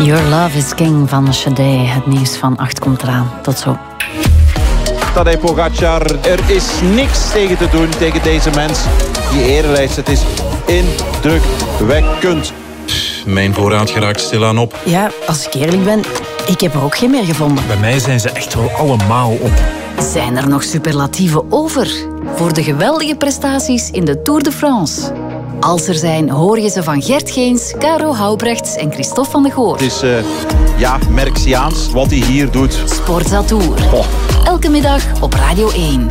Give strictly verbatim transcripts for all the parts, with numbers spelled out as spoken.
Your Love is King van Sade. Het nieuws van acht komt eraan. Tot zo. Tadej Pogacar, er is niks tegen te doen tegen deze mens. Die erelijst, het is indrukwekkend. Mijn voorraad geraakt stilaan op. Ja, als ik eerlijk ben, ik heb er ook geen meer gevonden. Bij mij zijn ze echt wel allemaal op. Zijn er nog superlatieven over voor de geweldige prestaties in de Tour de France? Als er zijn, hoor je ze van Gert Geens, Caro Houbrechts en Christophe van de Goor. Het is, uh, ja, Merksiaans wat hij hier doet. Sportza Tour. Oh. Elke middag op Radio één.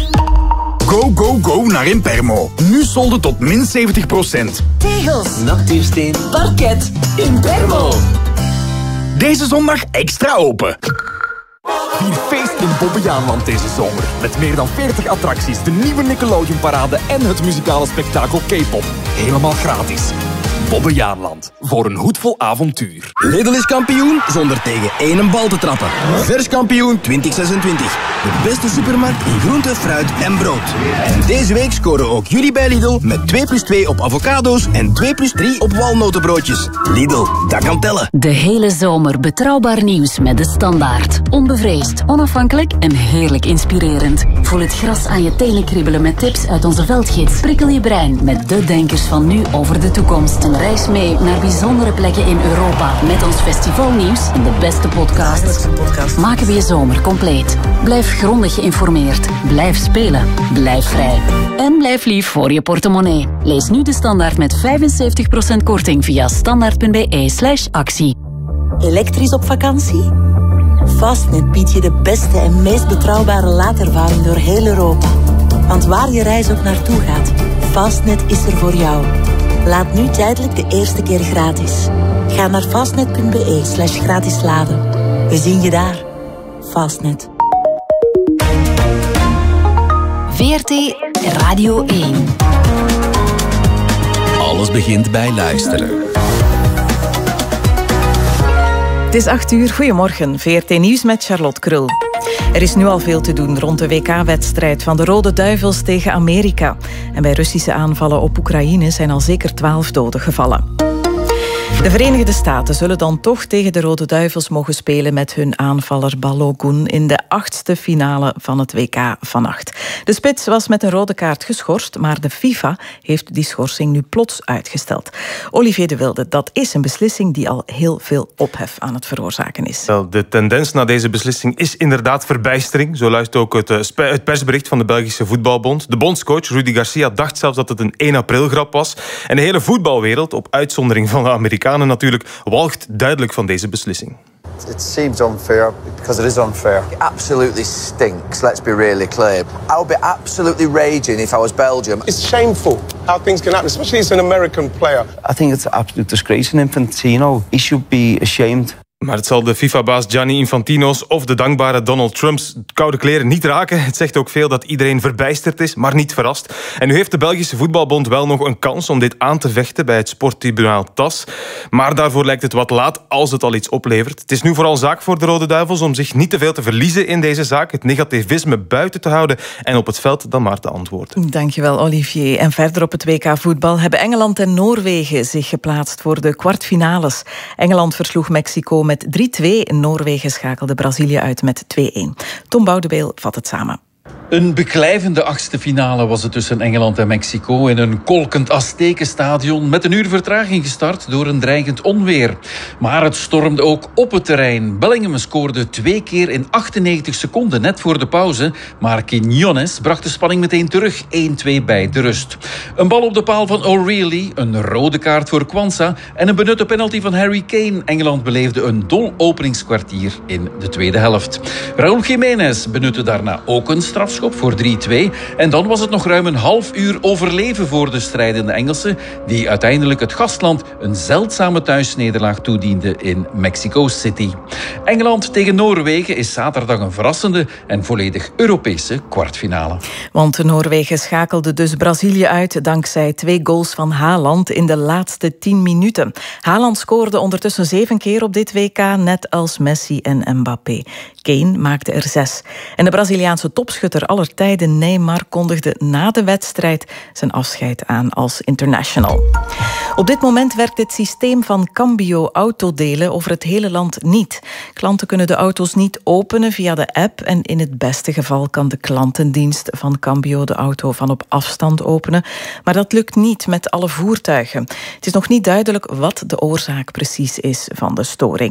Go, go, go naar Impermo. Nu solden tot min zeventig procent. Tegels, natuursteen, parket, Impermo. Deze zondag extra open. Vier feest in Bobbejaanland deze zomer. Met meer dan veertig attracties, de nieuwe Nickelodeon-parade en het muzikale spektakel K-pop. Helemaal gratis. Bobbejaanland. Voor een hoedvol avontuur. Lidl is kampioen zonder tegen één bal te trappen. Vers kampioen twintig zesentwintig. De beste supermarkt in groente, fruit en brood. En deze week scoren ook jullie bij Lidl met twee plus twee op avocado's en twee plus drie op walnotenbroodjes. Lidl, dat kan tellen. De hele zomer betrouwbaar nieuws met De Standaard. Onbevreesd, onafhankelijk en heerlijk inspirerend. Voel het gras aan je tenen kriebelen met tips uit onze veldgids. Prikkel je brein met de denkers van nu over de toekomst. En reis mee naar bijzondere plekken in Europa. Met ons festivalnieuws en de beste podcast. Maken we je zomer compleet. Blijf grondig geïnformeerd. Blijf spelen. Blijf vrij. En blijf lief voor je portemonnee. Lees nu De Standaard met vijfenzeventig procent korting via standaard.be slash actie. Elektrisch op vakantie? Fastnet biedt je de beste en meest betrouwbare laadervaring door heel Europa. Want waar je reis ook naartoe gaat, Fastnet is er voor jou. Laat nu tijdelijk de eerste keer gratis. Ga naar fastnet.be slash gratis laden. We zien je daar. Fastnet. V R T Radio één. Alles begint bij luisteren. Het is acht uur. Goedemorgen. V R T Nieuws met Charlotte Krul. Er is nu al veel te doen rond de W K-wedstrijd van de Rode Duivels tegen Amerika. En bij Russische aanvallen op Oekraïne zijn al zeker twaalf doden gevallen. De Verenigde Staten zullen dan toch tegen de Rode Duivels mogen spelen met hun aanvaller Balogun in de achtste finale van het W K vannacht. De spits was met een rode kaart geschorst, maar de FIFA heeft die schorsing nu plots uitgesteld. Olivier de Wilde, dat is een beslissing die al heel veel ophef aan het veroorzaken is. Wel, de tendens na deze beslissing is inderdaad verbijstering. Zo luidt ook het, het persbericht van de Belgische Voetbalbond. De bondscoach Rudy Garcia dacht zelfs dat het een één april grap was. En de hele voetbalwereld, op uitzondering van de Amerikanen natuurlijk, walgt duidelijk van deze beslissing. It seems unfair because it is unfair. It absolutely stinks, let's be really clear. I would be absolutely raging if I was Belgium. It's shameful how things can happen, especially as an American player. I think it's an absolute disgrace in Infantino. He should be ashamed. Maar het zal de FIFA-baas Gianni Infantino's of de dankbare Donald Trump's koude kleren niet raken. Het zegt ook veel dat iedereen verbijsterd is, maar niet verrast. En nu heeft de Belgische Voetbalbond wel nog een kans om dit aan te vechten bij het sporttribunaal T A S. Maar daarvoor lijkt het wat laat als het al iets oplevert. Het is nu vooral zaak voor de Rode Duivels om zich niet te veel te verliezen in deze zaak, het negativisme buiten te houden en op het veld dan maar te antwoorden. Dankjewel, Olivier. En verder op het W K voetbal hebben Engeland en Noorwegen zich geplaatst voor de kwartfinales. Engeland versloeg Mexico met drie twee. Noorwegen schakelde Brazilië uit met twee-één. Tom Boudeweel vat het samen. Een beklijvende achtste finale was het tussen Engeland en Mexico in een kolkend Aztekenstadion met een uur vertraging gestart door een dreigend onweer. Maar het stormde ook op het terrein. Bellingham scoorde twee keer in achtennegentig seconden net voor de pauze, maar Quiñones bracht de spanning meteen terug, één-twee bij de rust. Een bal op de paal van O'Reilly, een rode kaart voor Kwanza en een benutte penalty van Harry Kane. Engeland beleefde een dol openingskwartier in de tweede helft. Raúl Jiménez benutte daarna ook een strafschop voor drie-twee. En dan was het nog ruim een half uur overleven voor de strijdende Engelsen, die uiteindelijk het gastland een zeldzame thuisnederlaag toediende in Mexico City. Engeland tegen Noorwegen is zaterdag een verrassende en volledig Europese kwartfinale. Want Noorwegen schakelde dus Brazilië uit dankzij twee goals van Haaland in de laatste tien minuten. Haaland scoorde ondertussen zeven keer op dit W K, net als Messi en Mbappé. Kane maakte er zes. En de Braziliaanse topschutter aller tijden Neymar kondigde na de wedstrijd zijn afscheid aan als international. Op dit moment werkt het systeem van Cambio autodelen over het hele land niet. Klanten kunnen de auto's niet openen via de app en in het beste geval kan de klantendienst van Cambio de auto van op afstand openen. Maar dat lukt niet met alle voertuigen. Het is nog niet duidelijk wat de oorzaak precies is van de storing.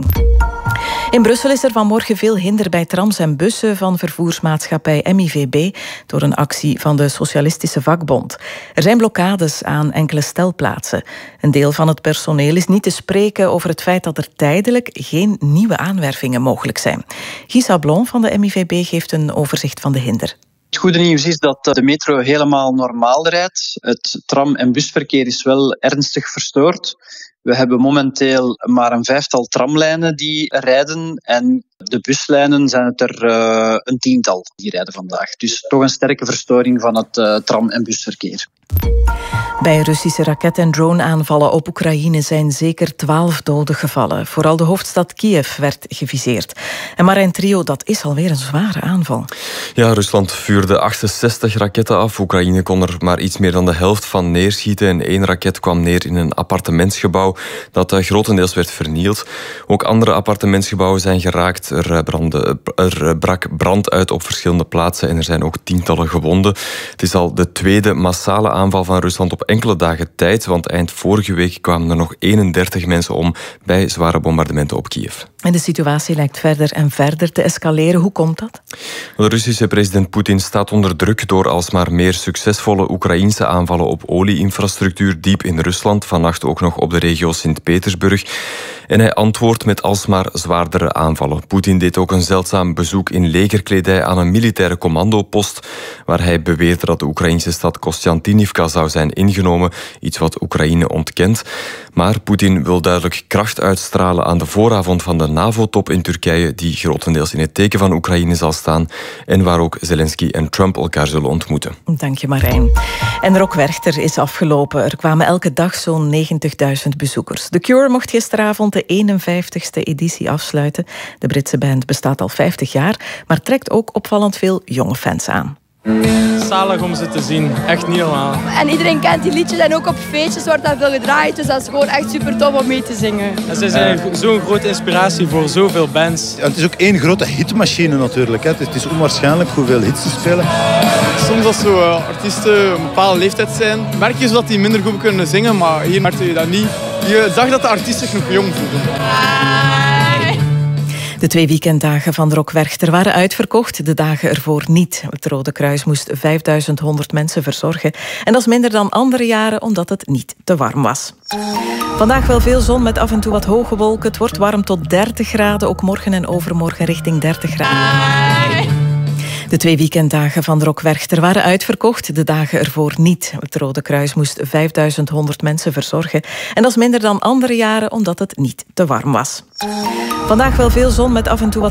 In Brussel is er vanmorgen veel hinder bij trams en bussen van vervoersmaatschappij M I V B door een actie van de Socialistische Vakbond. Er zijn blokkades aan enkele stelplaatsen. Een deel van het personeel is niet te spreken over het feit dat er tijdelijk geen nieuwe aanwervingen mogelijk zijn. Guy Sablon van de M I V B geeft een overzicht van de hinder. Het goede nieuws is dat de metro helemaal normaal rijdt. Het tram- en busverkeer is wel ernstig verstoord. We hebben momenteel maar een vijftal tramlijnen die rijden en de buslijnen zijn het er uh, een tiental die rijden vandaag. Dus toch een sterke verstoring van het uh, tram- en busverkeer. Bij Russische raket- en drone-aanvallen op Oekraïne zijn zeker twaalf doden gevallen. Vooral de hoofdstad Kiev werd geviseerd. En Marijn Trio, dat is alweer een zware aanval. Ja, Rusland vuurde achtenzestig raketten af. Oekraïne kon er maar iets meer dan de helft van neerschieten. En één raket kwam neer in een appartementsgebouw dat uh, grotendeels werd vernield. Ook andere appartementsgebouwen zijn geraakt. Er, brandde, er brak brand uit op verschillende plaatsen en er zijn ook tientallen gewonden. Het is al de tweede massale aanval van Rusland op enkele dagen tijd, want eind vorige week kwamen er nog eenendertig mensen om bij zware bombardementen op Kiev. En de situatie lijkt verder en verder te escaleren. Hoe komt dat? De Russische president Poetin staat onder druk door alsmaar meer succesvolle Oekraïense aanvallen op olieinfrastructuur diep in Rusland, vannacht ook nog op de regio Sint-Petersburg. En hij antwoordt met alsmaar zwaardere aanvallen. Poetin deed ook een zeldzaam bezoek in legerkledij aan een militaire commandopost, waar hij beweerde dat de Oekraïnse stad Kostjantinivka zou zijn ingenomen, iets wat Oekraïne ontkent. Maar Poetin wil duidelijk kracht uitstralen aan de vooravond van de NAVO-top in Turkije, die grotendeels in het teken van Oekraïne zal staan en waar ook Zelensky en Trump elkaar zullen ontmoeten. Dank je, Marijn. En Rock Werchter is afgelopen. Er kwamen elke dag zo'n negentigduizend bezoekers. The Cure mocht gisteravond de eenenvijftigste editie afsluiten. De Britse band bestaat al vijftig jaar, maar trekt ook opvallend veel jonge fans aan. Zalig om ze te zien, echt niet normaal. En iedereen kent die liedjes en ook op feestjes wordt dat veel gedraaid, dus dat is gewoon echt super tof om mee te zingen. En ze zijn uh, zo'n grote inspiratie voor zoveel bands. Ja, het is ook één grote hitmachine natuurlijk. Hè. Het is onwaarschijnlijk hoeveel hits ze spelen. Soms als zo, uh, artiesten een bepaalde leeftijd zijn, merk je zo dat die minder goed kunnen zingen, maar hier merkte je dat niet. Je zag dat de artiesten zich nog jong voelden. De twee weekenddagen van Rock Werchter waren uitverkocht, de dagen ervoor niet. Het Rode Kruis moest vijfduizend honderd mensen verzorgen. En dat is minder dan andere jaren, omdat het niet te warm was. Vandaag wel veel zon met af en toe wat hoge wolken. Het wordt warm tot dertig graden, ook morgen en overmorgen richting dertig graden. De twee weekenddagen van Rock Werchter waren uitverkocht, de dagen ervoor niet. Het Rode Kruis moest vijfduizend honderd mensen verzorgen. En dat is minder dan andere jaren, omdat het niet te warm was. Vandaag wel veel zon met af en toe wat